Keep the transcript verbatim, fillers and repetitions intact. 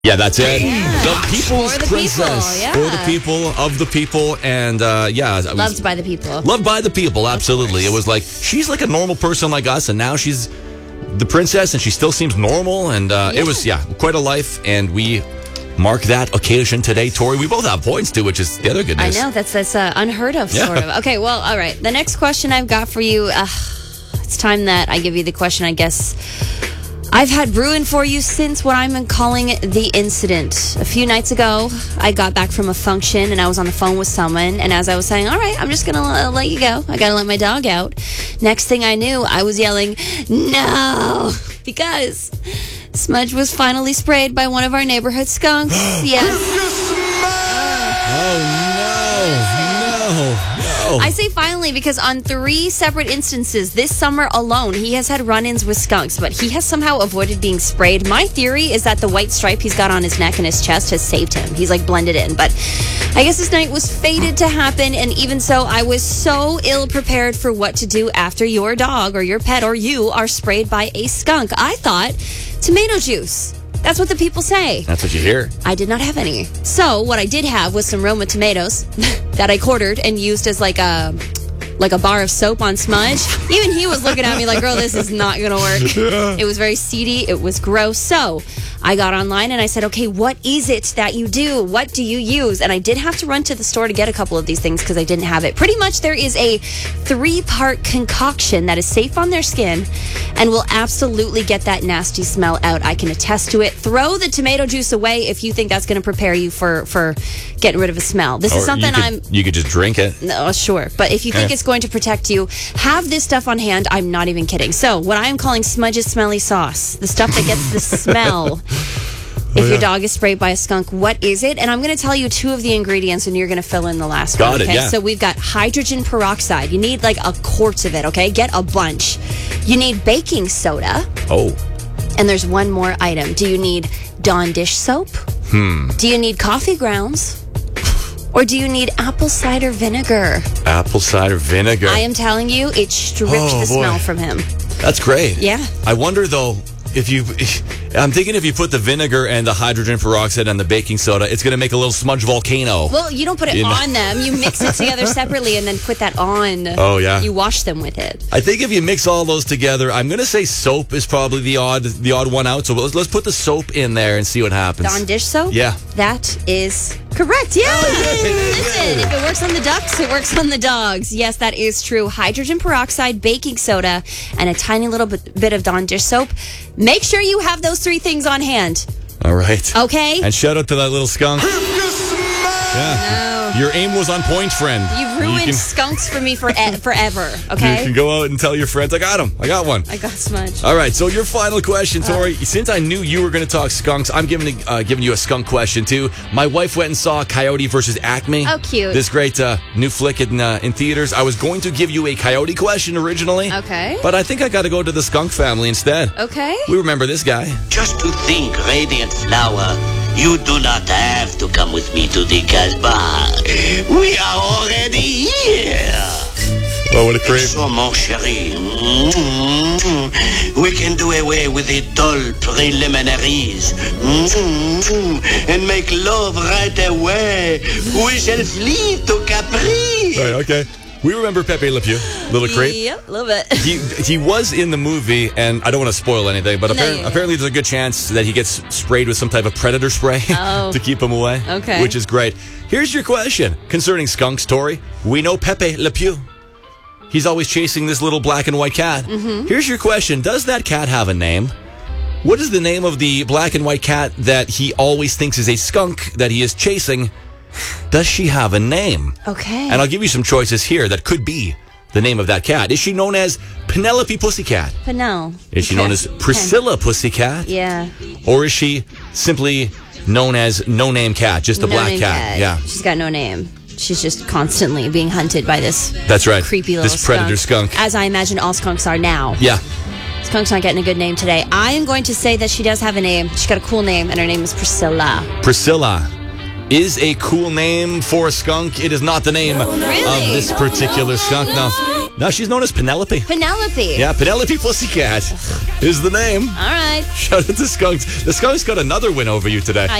Yeah, that's it. Yeah. The People's For the Princess. people, yeah. For the people, of the people, and uh, yeah. I was- Loved by the people. Loved by the people, absolutely. It was like, she's like a normal person like us, and now she's the princess, and she still seems normal, and uh, Yeah. it was, yeah, quite a life, and we mark that occasion today. Tori, we both have points too, which is the other good I news. know, that's that's uh, unheard of, Yeah. sort of. Okay, well, all right. The next question I've got for you, uh, it's time that I give you the question, I guess, I've had brewing for you since what I'm calling the incident. A few nights ago, I got back from a function and I was on the phone with someone. And as I was saying, all right, I'm just going to let you go. I got to let my dog out. Next thing I knew, I was yelling, no, because Smudge was finally sprayed by one of our neighborhood skunks. Yes. Oh, no. No. No. I say finally because on three separate instances this summer alone, he has had run-ins with skunks, but he has somehow avoided being sprayed. My theory is that the white stripe he's got on his neck and his chest has saved him. He's like blended in, but I guess this night was fated to happen, and even so, I was so ill-prepared for what to do after your dog or your pet or you are sprayed by a skunk. I thought tomato juice. That's what the people say. That's what you hear. I did not have any. So what I did have was some Roma tomatoes that I quartered and used as like a like a bar of soap on Smudge. Even he was looking at me like, girl, this is not going to work. It was very seedy. It was gross. So I got online and I said, okay, what is it that you do? What do you use? And I did have to run to the store to get a couple of these things because I didn't have it. Pretty much there is a three-part concoction that is safe on their skin and will absolutely get that nasty smell out. I can attest to it. Throw the tomato juice away if you think that's going to prepare you for, for getting rid of a smell. This is Or something you could, I'm... You could just drink it. No, sure. But if you think Yeah. it's going to protect you, have this stuff on hand. I'm not even kidding. So, what I'm calling Smudge's smelly sauce, the stuff that gets the smell. If your dog is sprayed by a skunk, what is it? And I'm going to tell you two of the ingredients, and you're going to fill in the last Got one. it, Okay. yeah. So we've got hydrogen peroxide. You need like a quart of it. Okay. Get a bunch. You need baking soda. Oh. And there's one more item. Do you need Dawn dish soap? Hmm. Do you need coffee grounds? Or do you need apple cider vinegar? Apple cider vinegar. I am telling you, it stripped Oh, the boy. smell from him. That's great. Yeah. I wonder, though, if you... I'm thinking if you put the vinegar and the hydrogen peroxide and the baking soda, it's going to make a little smudge volcano. Well, you don't put it You know- on them. You mix it together separately and then put that on. Oh, yeah. You wash them with it. I think if you mix all those together, I'm going to say soap is probably the odd the odd one out. So let's, let's put the soap in there and see what happens. Dawn dish soap? Yeah. That is correct. Yeah. Listen, if it works on the ducks, it works on the dogs. Yes, that is true. Hydrogen peroxide, baking soda, and a tiny little bit, bit of Dawn dish soap. Make sure you have those three things on hand. All right. Okay? And shout out to that little skunk. Yeah. No. Your aim was on point, friend. You've ruined You can, skunks for me for e- forever. you Okay? can go out and tell your friends, I got him. I got one. I got Smudge. All right, so your final question, Tori. Since I knew you were going to talk skunks, I'm giving uh, giving you a skunk question too. My wife went and saw Coyote versus Acme. Oh, cute. This great uh, new flick in uh, in theaters. I was going to give you a Coyote question originally. Okay. But I think I got to go to the skunk family instead. Okay. We remember this guy. Just to think, Radiant Flower, you do not have to come with me to the Casbah. We are already here. Oh, what a creep. So, mon chéri, mm, we can do away with the dull preliminaries mm, and make love right away. We shall flee to Capri. Right, okay. We remember Pepe Le Pew, little creep. Yep, a little bit. He he was in the movie, and I don't want to spoil anything, but No, apparently, yeah, yeah. apparently there's a good chance that he gets sprayed with some type of predator spray Oh. to keep him away. Okay. Which is great. Here's your question concerning skunks, Tori. We know Pepe Le Pew. He's always chasing this little black and white cat. Mm-hmm. Here's your question. Does that cat have a name? What is the name of the black and white cat that he always thinks is a skunk that he is chasing? Does she have a name? Okay. And I'll give you some choices here that could be the name of that cat. Is she known as Penelope Pussycat? But no. Is she Okay. known as Priscilla Pussycat? Yeah. Or is she simply known as No Name Cat, just a No black name cat? Yeah, She's got no name. She's just constantly being hunted by this that's right. creepy little This predator skunk. As I imagine all skunks are now. Yeah. Skunk's not getting a good name today. I am going to say that she does have a name. She's got a cool name, and her name is Priscilla. Priscilla is a cool name for a skunk. It is not the name Really? of this particular skunk. No. No, she's known as Penelope. Penelope. Yeah, Penelope Pussycat is the name. All right. Shout out to Skunks. The Skunks got another win over you today.